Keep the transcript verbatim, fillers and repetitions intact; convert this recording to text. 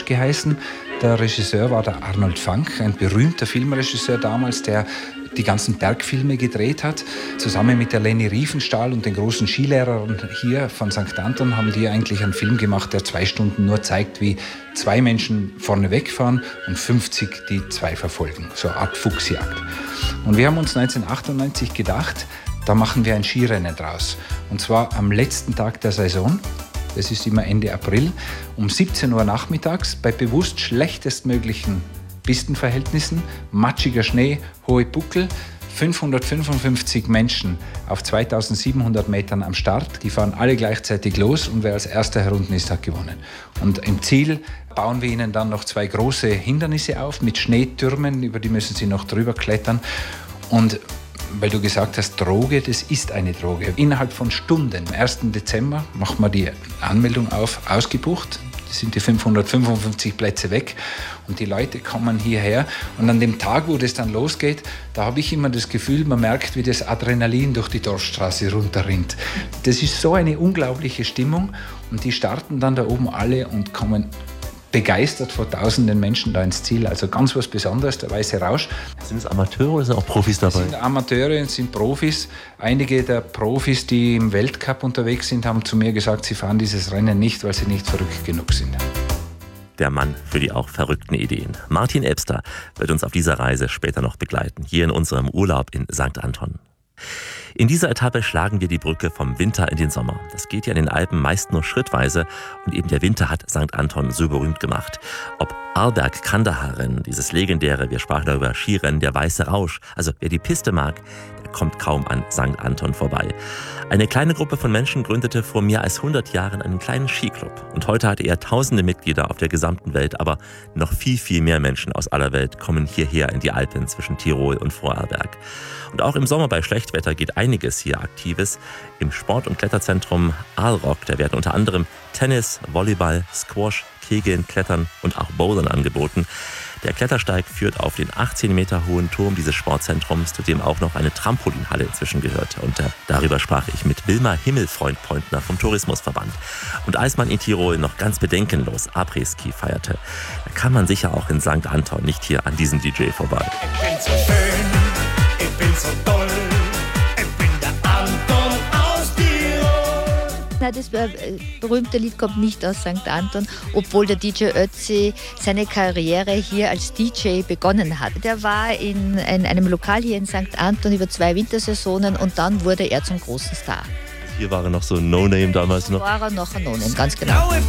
George geheißen. Der Regisseur war der Arnold Fanck, ein berühmter Filmregisseur damals, der die ganzen Bergfilme gedreht hat. Zusammen mit der Leni Riefenstahl und den großen Skilehrern hier von Sankt Anton haben die eigentlich einen Film gemacht, der zwei Stunden nur zeigt, wie zwei Menschen vorne wegfahren und fünfzig die zwei verfolgen. So eine Art Fuchsjagd. Und wir haben uns neunzehnhundertachtundneunzig gedacht, da machen wir ein Skirennen draus. Und zwar am letzten Tag der Saison. Das ist immer Ende April, um siebzehn Uhr nachmittags bei bewusst schlechtestmöglichen Pistenverhältnissen, matschiger Schnee, hohe Buckel, fünfhundertfünfundfünfzig Menschen auf zweitausendsiebenhundert Metern am Start. Die fahren alle gleichzeitig los und wer als erster herunten ist, hat gewonnen. Und im Ziel bauen wir ihnen dann noch zwei große Hindernisse auf mit Schneetürmen, über die müssen sie noch drüber klettern. Und weil du gesagt hast, Droge, das ist eine Droge. Innerhalb von Stunden, am ersten Dezember, macht man die Anmeldung auf, ausgebucht. Das sind die fünfhundertfünfundfünfzig Plätze weg und die Leute kommen hierher. Und an dem Tag, wo das dann losgeht, da habe ich immer das Gefühl, man merkt, wie das Adrenalin durch die Dorfstraße runterrinnt. Das ist so eine unglaubliche Stimmung und die starten dann da oben alle und kommen begeistert vor tausenden Menschen da ins Ziel. Also ganz was Besonderes, der Weiße Rausch. Sind es Amateure oder sind auch Profis dabei? Es sind Amateure und sind Profis. Einige der Profis, die im Weltcup unterwegs sind, haben zu mir gesagt, sie fahren dieses Rennen nicht, weil sie nicht verrückt genug sind. Der Mann für die auch verrückten Ideen. Martin Elbster wird uns auf dieser Reise später noch begleiten, hier in unserem Urlaub in Sankt Anton. In dieser Etappe schlagen wir die Brücke vom Winter in den Sommer. Das geht ja in den Alpen meist nur schrittweise und eben der Winter hat Sankt Anton so berühmt gemacht. Ob Arlberg-Kandahar-Rennen, dieses legendäre, wir sprachen darüber, Skirennen, der Weiße Rausch. Also wer die Piste mag, der kommt kaum an Sankt Anton vorbei. Eine kleine Gruppe von Menschen gründete vor mehr als hundert Jahren einen kleinen Skiclub. Und heute hat er tausende Mitglieder auf der gesamten Welt, aber noch viel, viel mehr Menschen aus aller Welt kommen hierher in die Alpen zwischen Tirol und Vorarlberg. Und auch im Sommer bei Schlechtwetter geht einiges hier Aktives. Im Sport- und Kletterzentrum Aalrock, da werden unter anderem Tennis, Volleyball, Squash, Kegeln, Klettern und auch Bouldern angeboten. Der Klettersteig führt auf den achtzehn Meter hohen Turm dieses Sportzentrums, zu dem auch noch eine Trampolinhalle inzwischen gehört. Und äh, darüber sprach ich mit Wilma Himmelfreund-Pointner vom Tourismusverband. Und als man in Tirol noch ganz bedenkenlos Après-Ski feierte, da kann man sicher auch in Sankt Anton nicht hier an diesem D J vorbei. Ich bin so schön, ich bin so toll, ich bin der Anton aus Tirol. Na, das äh, berühmte Lied kommt nicht aus Sankt Anton, obwohl der D J Ötzi seine Karriere hier als D J begonnen hat. Der war in, in einem Lokal hier in Sankt Anton über zwei Wintersaisonen und dann wurde er zum großen Star. Hier war er noch so ein No-Name damals noch. War er noch ein No-Name, ganz genau.